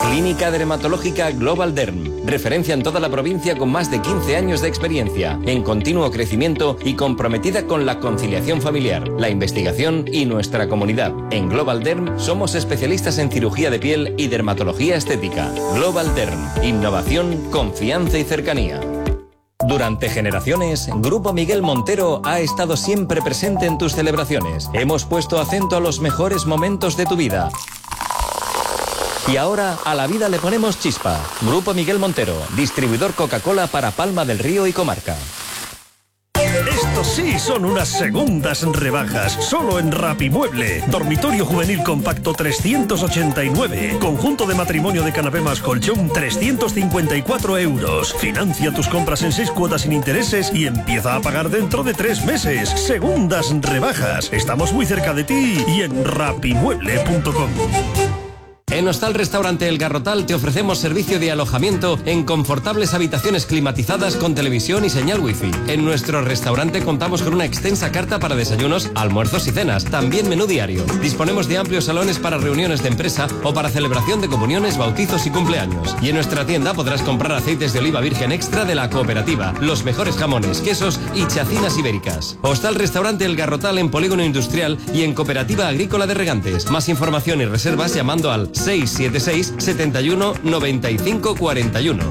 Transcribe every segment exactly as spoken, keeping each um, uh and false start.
Clínica Dermatológica Global Derm, referencia en toda la provincia con más de quince años de experiencia, en continuo crecimiento y comprometida con la conciliación familiar, la investigación y nuestra comunidad. En Global Derm somos especialistas en cirugía de piel y dermatología estética. Global Derm, innovación, confianza y cercanía. Durante generaciones, Grupo Miguel Montero ha estado siempre presente en tus celebraciones. Hemos puesto acento a los mejores momentos de tu vida. Y ahora a la vida le ponemos chispa. Grupo Miguel Montero, distribuidor Coca-Cola para Palma del Río y comarca. Estos sí son unas segundas rebajas, solo en Rapimueble. Dormitorio juvenil compacto trescientos ochenta y nueve. Conjunto de matrimonio de canapé más colchón trescientos cincuenta y cuatro euros. Financia tus compras en seis cuotas sin intereses y empieza a pagar dentro de tres meses. Segundas rebajas. Estamos muy cerca de ti y en rapimueble punto com. En Hostal Restaurante El Garrotal te ofrecemos servicio de alojamiento en confortables habitaciones climatizadas con televisión y señal wifi. En nuestro restaurante contamos con una extensa carta para desayunos, almuerzos y cenas, también menú diario. Disponemos de amplios salones para reuniones de empresa o para celebración de comuniones, bautizos y cumpleaños. Y en nuestra tienda podrás comprar aceites de oliva virgen extra de la cooperativa, los mejores jamones, quesos y chacinas ibéricas. Hostal Restaurante El Garrotal en Polígono Industrial y en Cooperativa Agrícola de Regantes. Más información y reservas llamando al seis siete seis, setenta y uno, noventa y cinco, cuarenta y uno.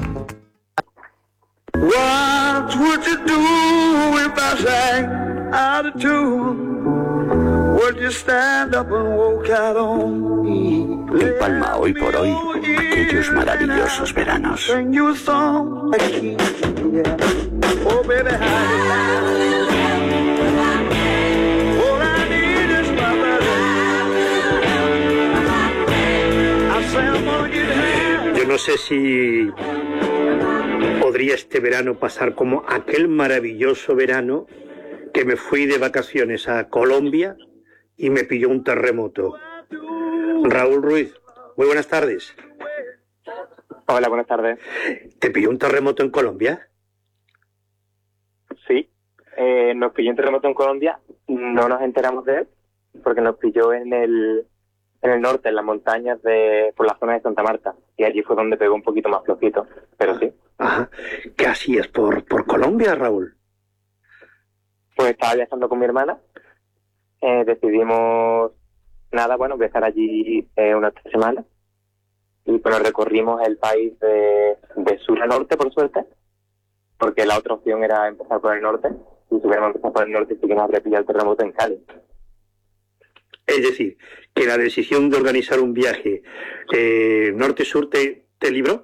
What would you do if I sang out of tune? Would you stand up and walk out on me? En Palma, hoy por hoy, aquellos maravillosos veranos. Sing you a song, yeah. Oh, baby, how Yo no sé si podría este verano pasar como aquel maravilloso verano que me fui de vacaciones a Colombia y me pilló un terremoto. Raúl Ruiz, muy buenas tardes. Hola, buenas tardes. ¿Te pilló un terremoto en Colombia? Sí, eh, nos pilló un terremoto en Colombia, no nos enteramos de él, porque nos pilló en el... en el norte, en las montañas de por la zona de Santa Marta, y allí fue donde pegó un poquito más flojito, pero sí. Ajá. ¿Qué hacías por, por Colombia, Raúl? Pues estaba viajando con mi hermana, eh, decidimos, nada, bueno, viajar allí eh, unas tres semanas, y bueno, recorrimos el país de, de sur a norte, por suerte, porque la otra opción era empezar por el norte, y si hubiéramos empezado por el norte, sí que nos habría pillado el terremoto en Cali. Es decir, que la decisión de organizar un viaje eh, norte-sur te, te libró.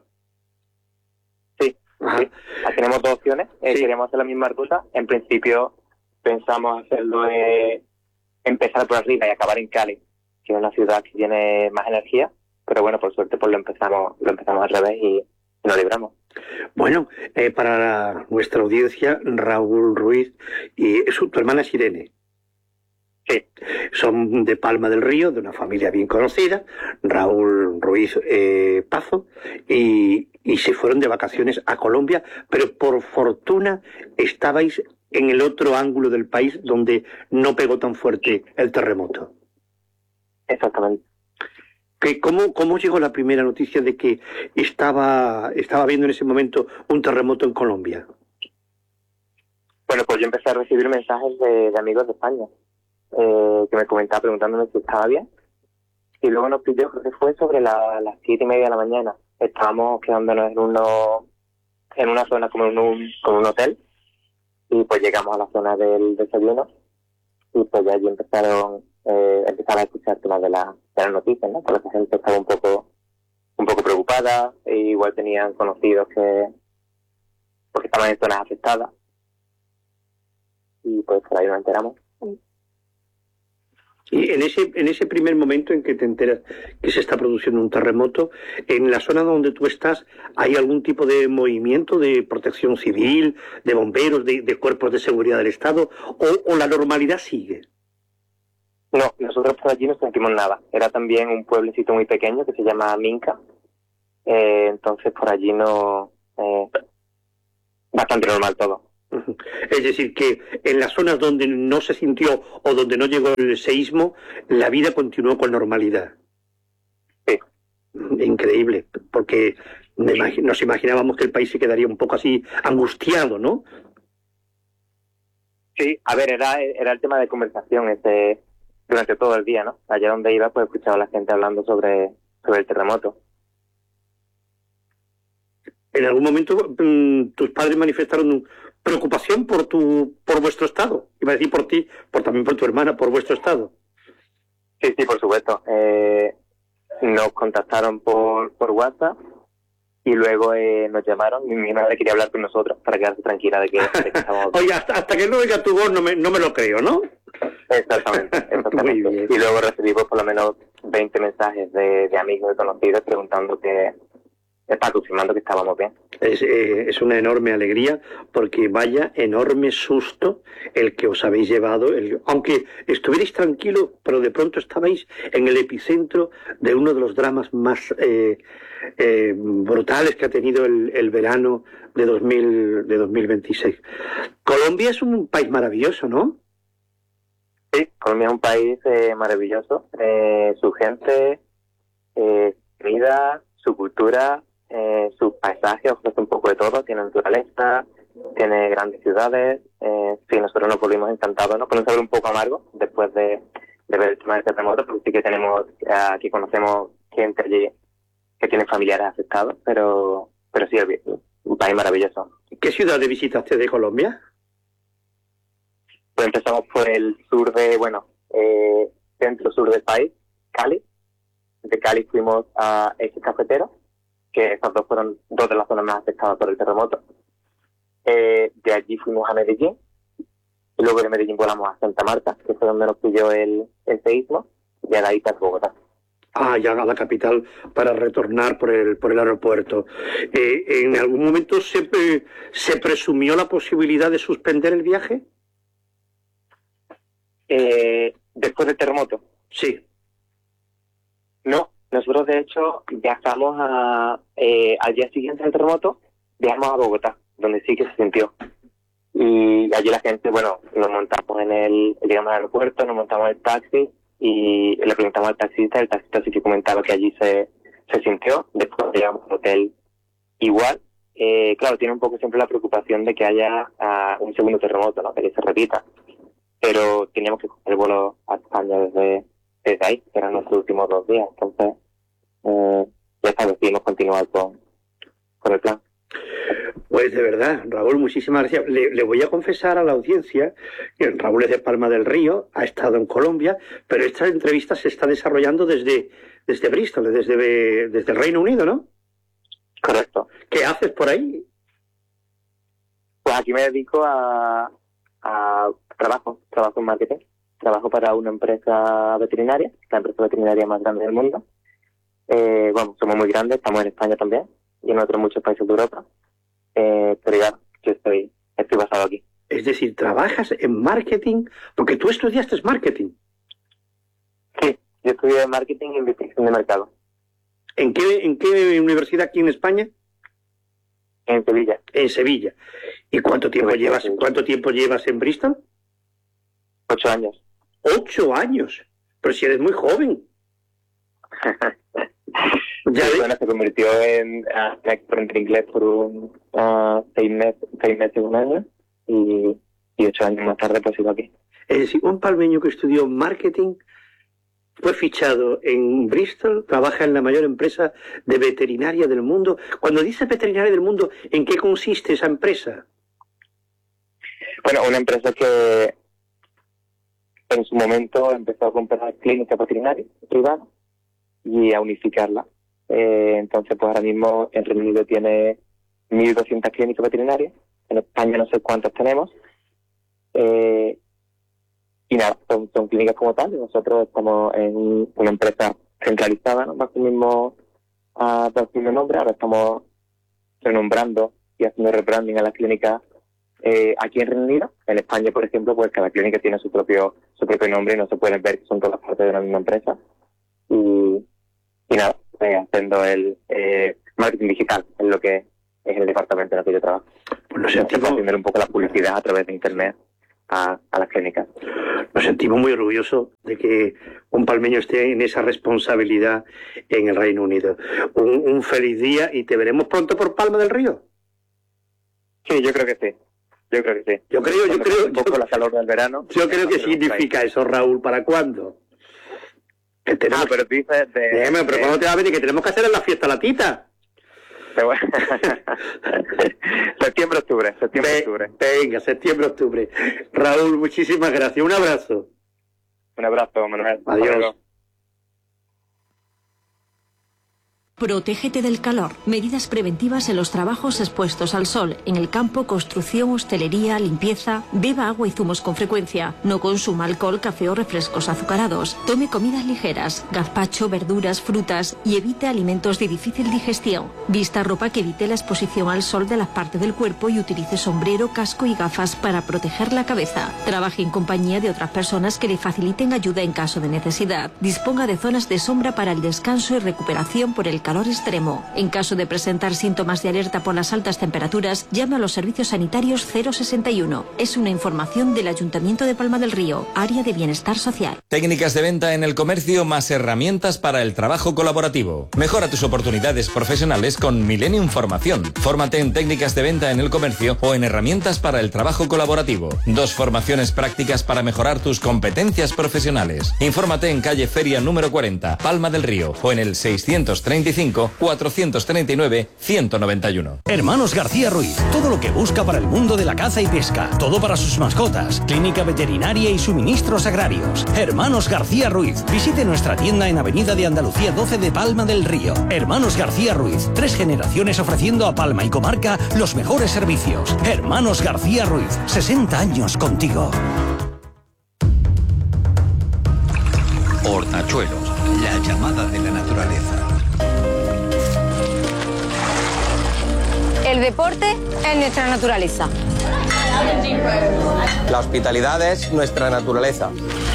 Sí, sí. Tenemos dos opciones. Eh, sí. Queríamos hacer la misma ruta. En principio pensamos hacerlo de empezar por arriba y acabar en Cali, que es una ciudad que tiene más energía. Pero bueno, por suerte pues lo empezamos, lo empezamos al revés y, y nos libramos. Bueno, eh, para la, nuestra audiencia, Raúl Ruiz y su, tu hermana es Irene. Sí. Son de Palma del Río, de una familia bien conocida, Raúl Ruiz eh, Pazo, y, y se fueron de vacaciones a Colombia, pero por fortuna estabais en el otro ángulo del país donde no pegó tan fuerte el terremoto. Exactamente. ¿Qué, cómo, ¿Cómo llegó la primera noticia de que estaba, estaba habiendo en ese momento un terremoto en Colombia? Bueno, pues yo empecé a recibir mensajes de, de amigos de España. Eh, que me comentaba preguntándome si estaba bien, y luego nos pidió, creo que fue sobre la, las siete y media de la mañana. Estábamos quedándonos en uno en una zona como en un, como un hotel, y pues llegamos a la zona del desayuno, y pues ya allí empezaron eh, empezaron a escuchar temas de, la, de las noticias, ¿no? Porque la gente estaba un poco un poco preocupada, e igual tenían conocidos que porque estaban en zonas afectadas, y pues por ahí nos enteramos. Y en ese, en ese primer momento en que te enteras que se está produciendo un terremoto, en la zona donde tú estás, ¿hay algún tipo de movimiento de protección civil, de bomberos, de, de cuerpos de seguridad del Estado, o, o la normalidad sigue? No, nosotros por allí no sentimos nada. Era también un pueblecito muy pequeño que se llama Minca, eh, entonces por allí no... Eh, bastante normal todo. Es decir, que en las zonas donde no se sintió o donde no llegó el seísmo, la vida continuó con normalidad. Sí. Increíble, porque me imagi- nos imaginábamos que el país se quedaría un poco así angustiado, ¿no? Sí, a ver, era, era el tema de conversación este, durante todo el día, ¿no? Allá donde iba, pues escuchaba a la gente hablando sobre, sobre el terremoto. En algún momento mm, tus padres manifestaron preocupación por tu, por vuestro estado. Iba a decir por ti, por también por tu hermana, por vuestro estado. Sí, sí, por supuesto. Eh, nos contactaron por, por WhatsApp y luego eh, nos llamaron y mi madre quería hablar con nosotros para quedarse tranquila de que, de que estábamos... Oye, hasta, hasta que no oiga tu voz no me, no me lo creo, ¿no? Exactamente, exactamente. Muy bien. Y luego recibimos por lo menos veinte mensajes de, de amigos y conocidos preguntando que, está confirmando que estábamos bien. Es, eh, es una enorme alegría, porque vaya enorme susto el que os habéis llevado, el, aunque estuvierais tranquilos, pero de pronto estabais en el epicentro de uno de los dramas más eh, eh, brutales que ha tenido el, el verano de, dos mil, de dos mil veintiséis. Colombia es un país maravilloso, ¿no? Sí, Colombia es un país eh, maravilloso. Eh, su gente, eh, comida, su cultura, eh, sus paisajes, ofrece un poco de todo. Tiene naturaleza, tiene grandes ciudades. Eh, sí, nosotros nos volvimos encantados, ¿no? Con un sabor un poco amargo después de, de ver el tema del terremoto, porque sí que tenemos, aquí conocemos gente allí que tiene familiares afectados, pero, pero sí, un país maravilloso. ¿Qué ciudades visitaste de Colombia? Pues empezamos por el sur de, bueno, eh, centro-sur del país, Cali. De Cali fuimos a Eje Cafetero, que estas dos fueron dos de las zonas más afectadas por el terremoto. Eh, de allí fuimos a Medellín, y luego de Medellín volamos a Santa Marta, que fue donde nos pilló el, el seísmo, y de ahí para Bogotá. Ah, ya a la capital para retornar por el, por el aeropuerto. Eh, ¿En algún momento se, eh, se presumió la posibilidad de suspender el viaje? Eh, después del terremoto. Sí. No, nosotros de hecho viajamos a, eh, al día siguiente del terremoto, viajamos a Bogotá, donde sí que se sintió. Y allí la gente, bueno, nos montamos en el, llegamos al aeropuerto, nos montamos en el taxi y le preguntamos al taxista, el taxista sí que comentaba que allí se, se sintió. Después llegamos al hotel igual. Eh, claro, tiene un poco siempre la preocupación de que haya uh, un segundo terremoto, ¿no? Que se repita. Pero teníamos que coger el vuelo a España desde, desde ahí, que eran nuestros últimos dos días. Entonces, eh, ya establecimos continuar con, con el plan. Pues de verdad, Raúl, muchísimas gracias. Le, le voy a confesar a la audiencia que Raúl es de Palma del Río, ha estado en Colombia, pero esta entrevista se está desarrollando desde, desde Bristol, desde, desde el Reino Unido, ¿no? Correcto. ¿Qué haces por ahí? Pues aquí me dedico a, a trabajo, trabajo en marketing. Trabajo para una empresa veterinaria, la empresa veterinaria más grande del mundo. Eh, bueno, somos muy grandes, estamos en España también y en otros muchos países de Europa. Eh, pero ya, yo estoy, estoy basado aquí. Es decir, trabajas en marketing, porque tú estudiaste marketing. Sí, yo estudié marketing e investigación de mercado. ¿En qué, en qué universidad aquí en España? En Sevilla. En Sevilla. ¿Y cuánto tiempo Sí, llevas, sí. cuánto tiempo llevas en Bristol? Ocho años. Ocho años. Pero si eres muy joven. Ya Sí, ves. bueno, se convirtió en uh, en expert en inglés por un uh, seis meses, seis meses, un año, y, y ocho años más tarde pues sigo aquí. Es decir, un palmeño que estudió marketing fue fichado en Bristol, trabaja en la mayor empresa de veterinaria del mundo. Cuando dices veterinaria del mundo, ¿en qué consiste esa empresa? Bueno, una empresa que en su momento empezó a comprar clínicas veterinarias privadas y a unificarla. Eh, entonces, pues ahora mismo el Reino Unido tiene mil doscientas clínicas veterinarias. En España no sé cuántas tenemos. Eh, y nada, son, son clínicas como tal. Y nosotros estamos en una empresa centralizada, ¿no? Bajo el mismo, uh, bajo el mismo nombre. Ahora estamos renombrando y haciendo rebranding a las clínicas eh, aquí en Reino Unido. En España, por ejemplo, pues cada clínica tiene su propio su propio nombre y no se pueden ver que son todas partes de la misma empresa. Y, y nada, eh, haciendo el eh, marketing digital, es lo que es el departamento en el que yo trabajo. Pues lo sentimos, haciendo un poco la publicidad a través de internet a, a las clínicas. Nos sentimos muy orgullosos de que un palmeño esté en esa responsabilidad en el Reino Unido. Un, un feliz día y te veremos pronto por Palma del Río. Sí, yo creo que sí. Yo creo que sí. Yo creo, yo creo. Un poco yo, la calor del verano. Yo creo que significa eso, Raúl. ¿Para cuándo? Que tenemos, ah, pero tú dices de... Déjame, pero de... ¿cuándo te va a venir? Que tenemos que hacer en la fiesta la tita. septiembre, octubre, septiembre, Ve, octubre. Venga, septiembre, octubre. Raúl, muchísimas gracias. Un abrazo. Un abrazo, Manuel. Adiós. Protégete del calor. Medidas preventivas en los trabajos expuestos al sol, en el campo, construcción, hostelería, limpieza. Beba agua y zumos con frecuencia. No consuma alcohol, café o refrescos azucarados. Tome comidas ligeras, gazpacho, verduras, frutas y evite alimentos de difícil digestión. Vista ropa que evite la exposición al sol de las partes del cuerpo y utilice sombrero, casco y gafas para proteger la cabeza. Trabaje en compañía de otras personas que le faciliten ayuda en caso de necesidad. Disponga de zonas de sombra para el descanso y recuperación por el calor extremo. En caso de presentar síntomas de alerta por las altas temperaturas, llame a los servicios sanitarios cero sesenta y uno. Es una información del Ayuntamiento de Palma del Río, Área de Bienestar Social. Técnicas de venta en el comercio más herramientas para el trabajo colaborativo. Mejora tus oportunidades profesionales con Millennium Formación. Fórmate en técnicas de venta en el comercio o en herramientas para el trabajo colaborativo. Dos formaciones prácticas para mejorar tus competencias profesionales. Infórmate en calle Feria número cuarenta, Palma del Río, o en el seiscientos treinta y cinco, cuatrocientos treinta y nueve, ciento noventa y uno. Hermanos García Ruiz, todo lo que busca para el mundo de la caza y pesca, todo para sus mascotas, clínica veterinaria y suministros agrarios. Hermanos García Ruiz, visite nuestra tienda en Avenida de Andalucía doce de Palma del Río. Hermanos García Ruiz, tres generaciones ofreciendo a Palma y comarca los mejores servicios. Hermanos García Ruiz, sesenta años contigo. Hortachuelos, la llamada de la naturaleza. El deporte es nuestra naturaleza. La hospitalidad es nuestra naturaleza.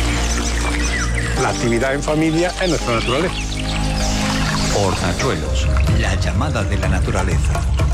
La actividad en familia es nuestra naturaleza. Hortachuelos, la llamada de la naturaleza.